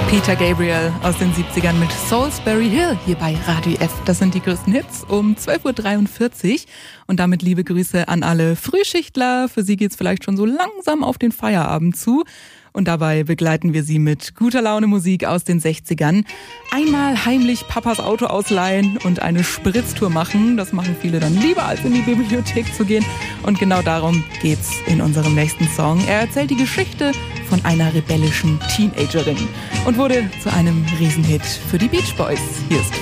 Peter Gabriel aus den 70ern mit Salisbury Hill hier bei Radio F. Das sind die größten Hits um 12.43 Uhr. Und damit liebe Grüße an alle Frühschichtler. Für Sie geht's vielleicht schon so langsam auf den Feierabend zu. Und dabei begleiten wir Sie mit guter Laune Musik aus den 60ern. Einmal heimlich Papas Auto ausleihen und eine Spritztour machen. Das machen viele dann lieber, als in die Bibliothek zu gehen. Und genau darum geht's in unserem nächsten Song. Er erzählt die Geschichte von einer rebellischen Teenagerin und wurde zu einem Riesenhit für die Beach Boys. Hier ist